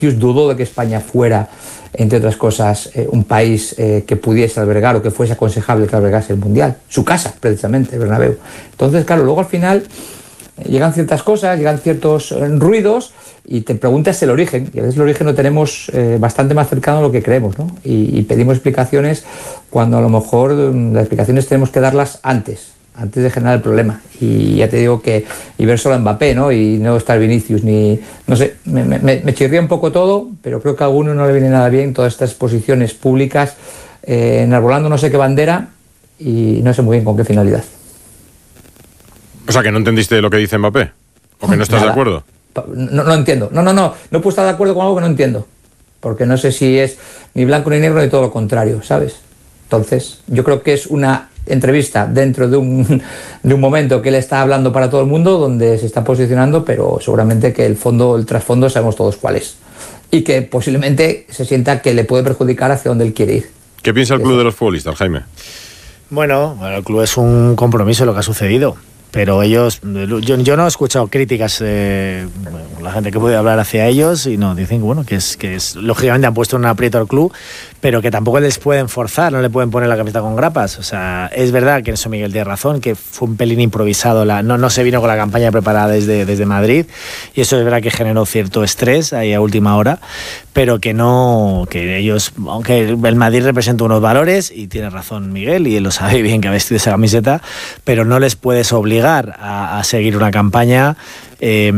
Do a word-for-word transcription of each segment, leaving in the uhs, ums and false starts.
dudó de que España fuera, entre otras cosas, eh, un país eh, que pudiese albergar o que fuese aconsejable que albergase el Mundial. Su casa, precisamente, Bernabéu. Entonces, claro, luego al final eh, llegan ciertas cosas, llegan ciertos eh, ruidos y te preguntas el origen. Y a veces el origen lo tenemos eh, bastante más cercano a lo que creemos, ¿no? Y, y pedimos explicaciones cuando a lo mejor mm, las explicaciones tenemos que darlas antes. antes de generar el problema. Y ya te digo que y ver solo a Mbappé, ¿no? Y no estar Vinicius ni... No sé, me, me, me chirría un poco todo, pero creo que a alguno no le viene nada bien todas estas posiciones públicas eh, enarbolando no sé qué bandera y no sé muy bien con qué finalidad. O sea, que no entendiste lo que dice Mbappé. ¿O que no estás Nada. de acuerdo? No, no entiendo. No, no, no. No puedo estar de acuerdo con algo que no entiendo. Porque no sé si es ni blanco ni negro ni todo lo contrario, ¿sabes? Entonces, yo creo que es una entrevista dentro de un, de un momento que él está hablando para todo el mundo, donde se está posicionando, pero seguramente que el fondo, el trasfondo sabemos todos cuál es. Y que posiblemente se sienta que le puede perjudicar hacia donde él quiere ir. ¿Qué piensa el club de los futbolistas, Jaime? Bueno, el club es un compromiso lo que ha sucedido. Pero ellos, yo, yo no he escuchado críticas de bueno, la gente que puede hablar hacia ellos y no, dicen bueno, que es que es lógicamente han puesto un aprieto al club, pero que tampoco les pueden forzar, no le pueden poner la camiseta con grapas. O sea, es verdad que en eso Miguel tiene razón, que fue un pelín improvisado, la, no, no se vino con la campaña preparada desde, desde Madrid, y eso es verdad que generó cierto estrés ahí a última hora, pero que no, que ellos, aunque el Madrid representa unos valores, y tiene razón Miguel, y él lo sabe bien que ha vestido esa camiseta, pero no les puedes obligar A, a seguir una campaña eh,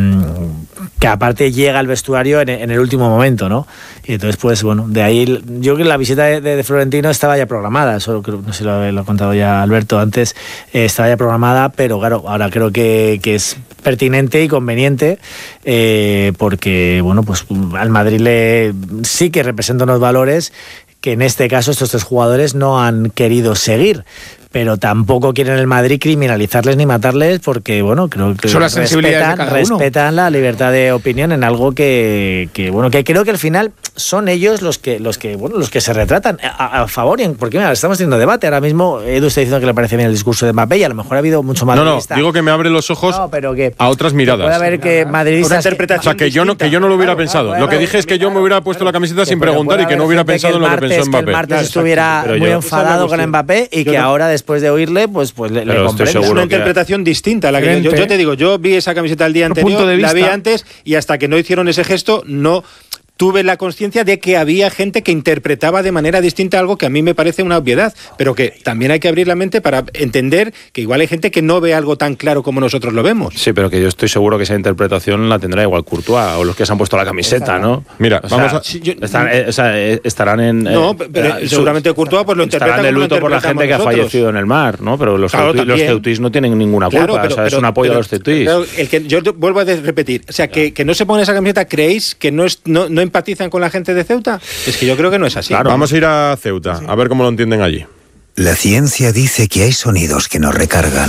que aparte llega al vestuario en, en el último momento, ¿no? Y entonces, pues bueno, de ahí yo creo que la visita de, de, de Florentino estaba ya programada, eso creo, no sé si lo, lo ha contado ya Alberto antes, eh, estaba ya programada, pero claro, ahora creo que, que es pertinente y conveniente eh, porque, bueno, pues al Madrid le sí que representa unos valores que en este caso estos tres jugadores no han querido seguir, pero tampoco quieren el Madrid criminalizarles ni matarles porque, bueno, creo que son las sensibilidades de cada uno. Respetan la libertad de opinión en algo que, que, bueno, que creo que al final son ellos los que, los que, bueno, los que se retratan a, a favor, y porque mira, estamos teniendo debate. Ahora mismo Edu está diciendo que le parece bien el discurso de Mbappé y a lo mejor ha habido mucho más. No, no, digo que me abre los ojos no, pero que, a otras miradas. Puede haber que madridistas... O sea, que yo no, que yo no lo hubiera claro, pensado. Claro, lo que dije es que yo me hubiera puesto la camiseta que sin preguntar y que no hubiera pensado en lo que pensó Mbappé. Que el martes claro, estuviera pero muy yo, enfadado con Mbappé y yo que no, ahora, después de oírle, pues, pues le, le comprende. Es una interpretación que... distinta a la que yo, yo te digo. Yo vi esa camiseta el día anterior, la vi antes y hasta que no hicieron ese gesto no... tuve la conciencia de que había gente que interpretaba de manera distinta algo que a mí me parece una obviedad, pero que también hay que abrir la mente para entender que igual hay gente que no ve algo tan claro como nosotros lo vemos. Sí, pero que yo estoy seguro que esa interpretación la tendrá igual Courtois o los que se han puesto la camiseta, ¿no? Mira, o sea, vamos a... Si yo, están, eh, o sea, estarán en... No, eh, pero eh, seguramente Courtois pues lo interpreta estarán de como luto lo por la gente que ha nosotros. fallecido en el mar, ¿no? Pero los, claro, ceutis, los ceutis no tienen ninguna culpa, claro, pero, o sea, pero, es un apoyo pero, a los ceutis. Pero el que yo vuelvo a repetir, o sea, que, que no se pone esa camiseta, ¿creéis que no, es, no, no empatizan con la gente de Ceuta? Es que yo creo que no es así. Claro, vamos a ir a Ceuta, a ver cómo lo entienden allí. La ciencia dice que hay sonidos que nos recargan.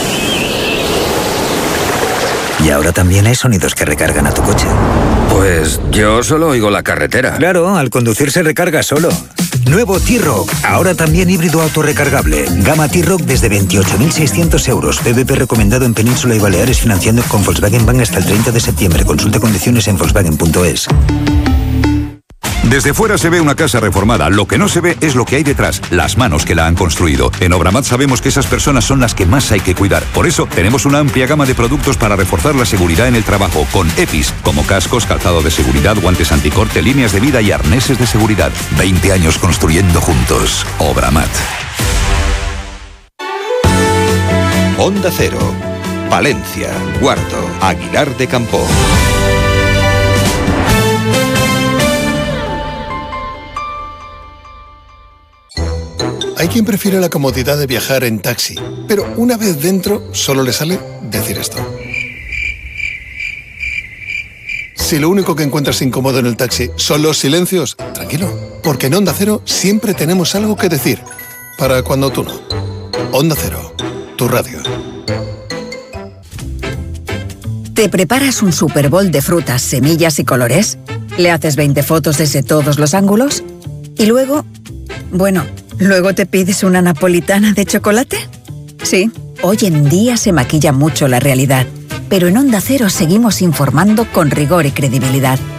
Y ahora también hay sonidos que recargan a tu coche. Pues yo solo oigo la carretera. Claro, al conducir se recarga solo. Nuevo T-Roc, ahora también híbrido autorrecargable. Gama T-Roc desde veintiocho mil seiscientos euros. B B P recomendado en Península y Baleares, financiando con Volkswagen Bank hasta el treinta de septiembre. Consulta condiciones en volkswagen punto es. Desde fuera se ve una casa reformada, lo que no se ve es lo que hay detrás, las manos que la han construido. En Obramat sabemos que esas personas son las que más hay que cuidar. Por eso tenemos una amplia gama de productos para reforzar la seguridad en el trabajo, con EPIs, como cascos, calzado de seguridad, guantes anticorte, líneas de vida y arneses de seguridad. veinte años construyendo juntos. Obramat. Onda Cero, Palencia, Guardo, Aguilar de Campoo. Hay quien prefiere la comodidad de viajar en taxi, pero una vez dentro solo le sale decir esto. Si lo único que encuentras incómodo en el taxi son los silencios, tranquilo, porque en Onda Cero siempre tenemos algo que decir, para cuando tú no. Onda Cero, tu radio. ¿Te preparas un Super Bowl de frutas, semillas y colores? ¿Le haces veinte fotos desde todos los ángulos? Y luego, bueno... ¿luego te pides una napolitana de chocolate? Sí, hoy en día se maquilla mucho la realidad, pero en Onda Cero seguimos informando con rigor y credibilidad.